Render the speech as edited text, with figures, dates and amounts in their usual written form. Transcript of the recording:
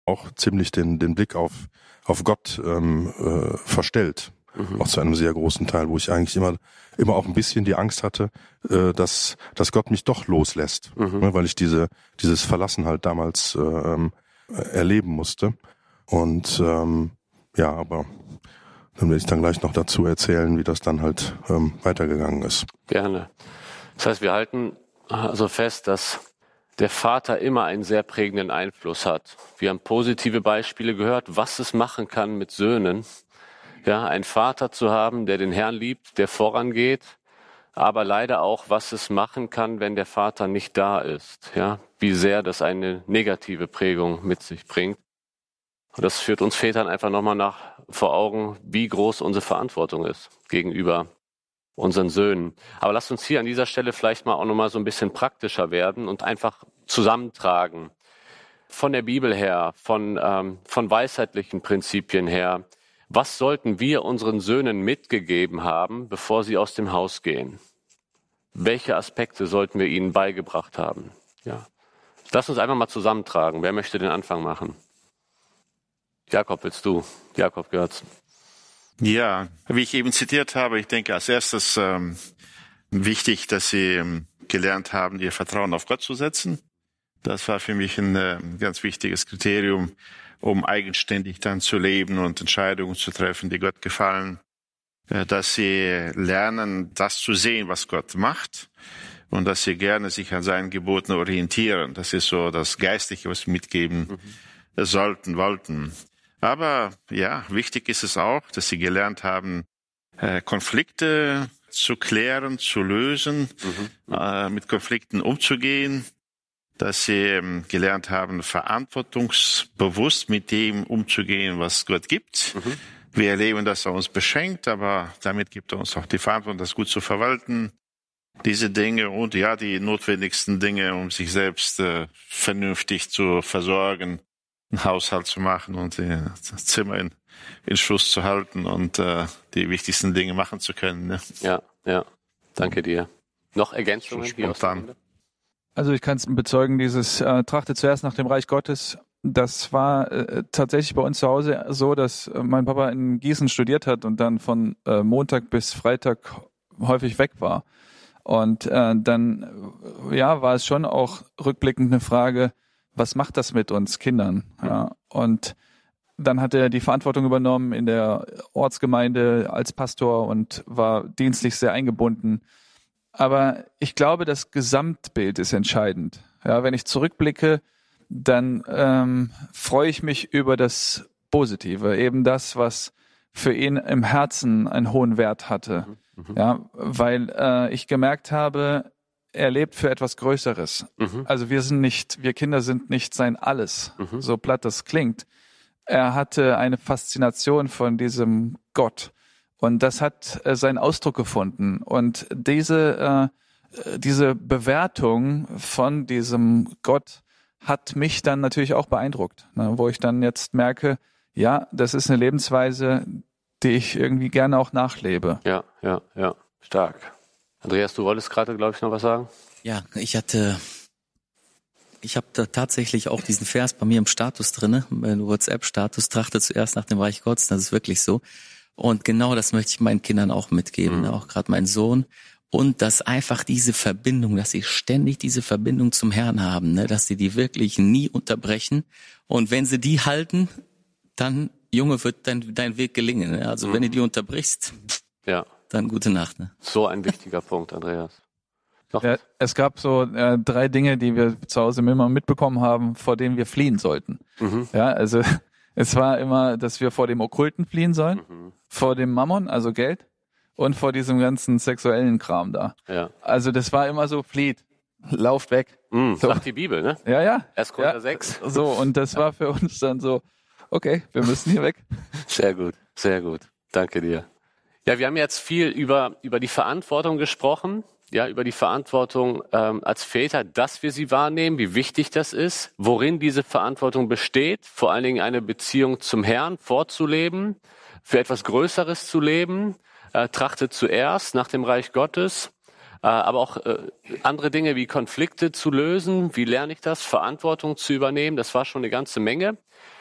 auch ziemlich den Blick auf Gott verstellt. Auch zu einem sehr großen Teil, wo ich eigentlich immer auch ein bisschen die Angst hatte, dass Gott mich doch loslässt, weil ich dieses Verlassen halt damals erleben musste. Und aber dann werde ich dann gleich noch dazu erzählen, wie das dann halt weitergegangen ist. Gerne. Das heißt, wir halten also fest, dass der Vater immer einen sehr prägenden Einfluss hat. Wir haben positive Beispiele gehört, was es machen kann mit Söhnen. Ja, einen Vater zu haben, der den Herrn liebt, der vorangeht, aber leider auch, was es machen kann, wenn der Vater nicht da ist. Ja, wie sehr das eine negative Prägung mit sich bringt. Und das führt uns Vätern einfach nochmal vor Augen, wie groß unsere Verantwortung ist gegenüber unseren Söhnen. Aber lasst uns hier an dieser Stelle vielleicht mal auch nochmal so ein bisschen praktischer werden und einfach zusammentragen. Von der Bibel her, von weisheitlichen Prinzipien her. Was sollten wir unseren Söhnen mitgegeben haben, bevor sie aus dem Haus gehen? Welche Aspekte sollten wir ihnen beigebracht haben? Ja. Lass uns einfach mal zusammentragen. Wer möchte den Anfang machen? Jakob, willst du? Jakob gehört's. Ja, wie ich eben zitiert habe, ich denke als erstes wichtig, dass sie gelernt haben, ihr Vertrauen auf Gott zu setzen. Das war für mich ein ganz wichtiges Kriterium, um eigenständig dann zu leben und Entscheidungen zu treffen, die Gott gefallen. Dass sie lernen, das zu sehen, was Gott macht, und dass sie gerne sich an seinen Geboten orientieren. Das ist so das Geistliche, was wir mitgeben wollten. Aber ja, wichtig ist es auch, dass sie gelernt haben, Konflikte zu klären, zu lösen, mit Konflikten umzugehen, dass sie gelernt haben, verantwortungsbewusst mit dem umzugehen, was Gott gibt. Wir erleben, dass er uns beschenkt, aber damit gibt er uns auch die Verantwortung, das gut zu verwalten. Diese Dinge und ja, die notwendigsten Dinge, um sich selbst vernünftig zu versorgen, einen Haushalt zu machen und das Zimmer in Schuss zu halten und die wichtigsten Dinge machen zu können. Ne? Ja, danke dir. Noch Ergänzungen? Spontan. Also ich kann es bezeugen, dieses Trachte zuerst nach dem Reich Gottes, das war tatsächlich bei uns zu Hause so, dass mein Papa in Gießen studiert hat und dann von Montag bis Freitag häufig weg war. Und dann war es schon auch rückblickend eine Frage, was macht das mit uns Kindern? Ja, und dann hat er die Verantwortung übernommen in der Ortsgemeinde als Pastor und war dienstlich sehr eingebunden. Aber ich glaube, das Gesamtbild ist entscheidend. Ja, wenn ich zurückblicke, dann freue ich mich über das Positive, eben das, was für ihn im Herzen einen hohen Wert hatte. Ja, weil ich gemerkt habe, er lebt für etwas Größeres. Also wir Kinder sind nicht sein Alles, so platt das klingt. Er hatte eine Faszination von diesem Gott. Und das hat seinen Ausdruck gefunden. Und diese Bewertung von diesem Gott hat mich dann natürlich auch beeindruckt, ne, wo ich dann jetzt merke, ja, das ist eine Lebensweise, die ich irgendwie gerne auch nachlebe. Ja, stark. Andreas, du wolltest gerade, glaube ich, noch was sagen? Ja, ich habe da tatsächlich auch diesen Vers bei mir im Status drinne, im WhatsApp-Status, trachte zuerst nach dem Reich Gottes, das ist wirklich so. Und genau das möchte ich meinen Kindern auch mitgeben, auch gerade mein Sohn. Und dass einfach diese Verbindung, dass sie ständig diese Verbindung zum Herrn haben, ne, dass sie die wirklich nie unterbrechen. Und wenn sie die halten, dann, Junge, wird dein Weg gelingen. Ne? Also wenn du die unterbrichst, dann gute Nacht. Ne? So ein wichtiger Punkt, Andreas. Ja, es gab so 3 Dinge, die wir zu Hause immer mitbekommen haben, vor denen wir fliehen sollten. Ja, also es war immer, dass wir vor dem Okkulten fliehen sollen, vor dem Mammon, also Geld, und vor diesem ganzen sexuellen Kram da. Ja. Also das war immer so, flieht, lauft weg. So. Sagt die Bibel, ne? Ja. 1. Korinther 6. So, und das war für uns dann so, okay, wir müssen hier weg. Sehr gut. Danke dir. Ja, wir haben jetzt viel über die Verantwortung gesprochen. Ja, über die Verantwortung als Väter, dass wir sie wahrnehmen, wie wichtig das ist, worin diese Verantwortung besteht, vor allen Dingen eine Beziehung zum Herrn vorzuleben, für etwas Größeres zu leben, trachtet zuerst nach dem Reich Gottes, aber auch andere Dinge wie Konflikte zu lösen. Wie lerne ich das? Verantwortung zu übernehmen. Das war schon eine ganze Menge.